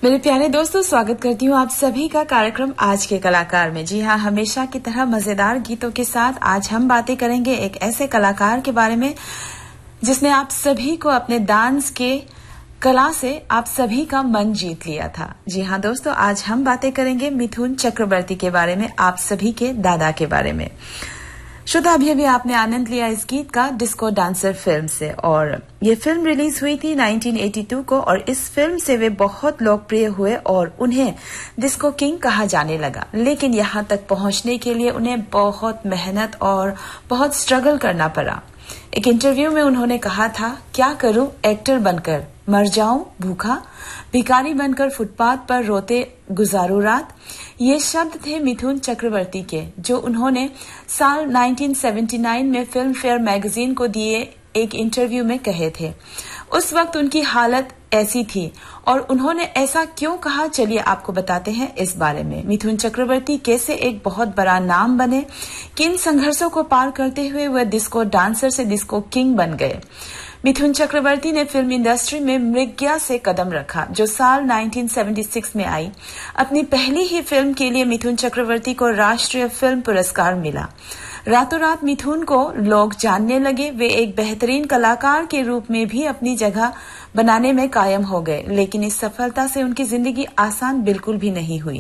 मेरे प्यारे दोस्तों, स्वागत करती हूँ आप सभी का कार्यक्रम आज के कलाकार में। जी हाँ, हमेशा की तरह मजेदार गीतों के साथ आज हम बातें करेंगे एक ऐसे कलाकार के बारे में जिसने आप सभी को अपने डांस के कला से आप सभी का मन जीत लिया था। जी हाँ दोस्तों, आज हम बातें करेंगे मिथुन चक्रवर्ती के बारे में, आप सभी के दादा के बारे में। श्रोता, अभी आपने आनंद लिया इस गीत का डिस्को डांसर फिल्म से, और ये फिल्म रिलीज हुई थी 1982 को, और इस फिल्म से वे बहुत लोकप्रिय हुए और उन्हें डिस्को किंग कहा जाने लगा। लेकिन यहाँ तक पहुंचने के लिए उन्हें बहुत मेहनत और बहुत स्ट्रगल करना पड़ा। एक इंटरव्यू में उन्होंने कहा था, क्या करूं एक्टर बनकर, मर जाऊं भूखा, भिखारी बनकर फुटपाथ पर रोते गुजारूं रात। ये शब्द थे मिथुन चक्रवर्ती के, जो उन्होंने साल 1979 में फिल्म फेयर मैगजीन को दिए एक इंटरव्यू में कहे थे। उस वक्त उनकी हालत ऐसी थी और उन्होंने ऐसा क्यों कहा, चलिए आपको बताते हैं इस बारे में। मिथुन चक्रवर्ती कैसे एक बहुत बड़ा नाम बने, किन संघर्षों को पार करते हुए वह डिस्को डांसर से डिस्को किंग बन गए। मिथुन चक्रवर्ती ने फिल्म इंडस्ट्री में मृग्या से कदम रखा, जो साल 1976 में आई। अपनी पहली ही फिल्म के लिए मिथुन चक्रवर्ती को राष्ट्रीय फिल्म पुरस्कार मिला। रातों रात मिथुन को लोग जानने लगे। वे एक बेहतरीन कलाकार के रूप में भी अपनी जगह बनाने में कायम हो गए, लेकिन इस सफलता से उनकी जिंदगी आसान बिल्कुल भी नहीं हुई।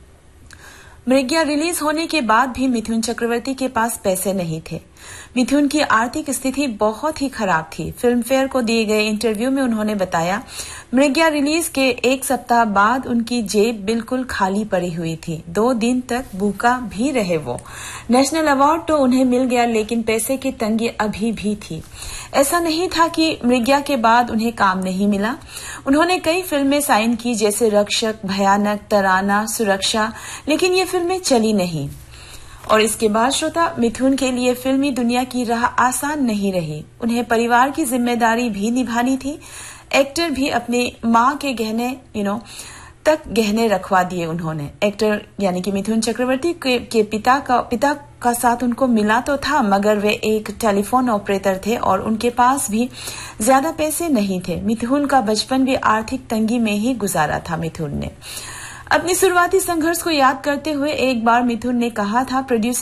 मृग्या रिलीज होने के बाद भी मिथुन चक्रवर्ती के पास पैसे नहीं थे। मिथुन की आर्थिक स्थिति बहुत ही खराब थी। फिल्म फेयर को दिए गए इंटरव्यू में उन्होंने बताया, मृग्या रिलीज के एक सप्ताह बाद उनकी जेब बिल्कुल खाली पड़ी हुई थी। 2 दिन तक भूखा भी रहे वो। नेशनल अवार्ड तो उन्हें मिल गया, लेकिन पैसे की तंगी अभी भी थी। ऐसा नहीं था कि मृग्या के बाद उन्हें काम नहीं मिला। उन्होंने कई फिल्में साइन की, जैसे रक्षक, भयानक, तराना, सुरक्षा, लेकिन ये फिल्में चली नहीं। और इसके बाद श्रोता, मिथुन के लिए फिल्मी दुनिया की राह आसान नहीं रही। उन्हें परिवार की जिम्मेदारी भी निभानी थी। एक्टर भी अपनी माँ के गहने तक गहने रखवा दिए उन्होंने। एक्टर यानी कि मिथुन चक्रवर्ती के पिता का साथ उनको मिला तो था, मगर वे एक टेलीफोन ऑपरेटर थे और उनके पास भी ज्यादा पैसे नहीं थे। मिथुन का बचपन भी आर्थिक तंगी में ही गुजारा था। मिथुन ने अपनी शुरुआती संघर्ष को याद करते हुए एक बार मिथुन ने कहा था, प्रोड्यूसर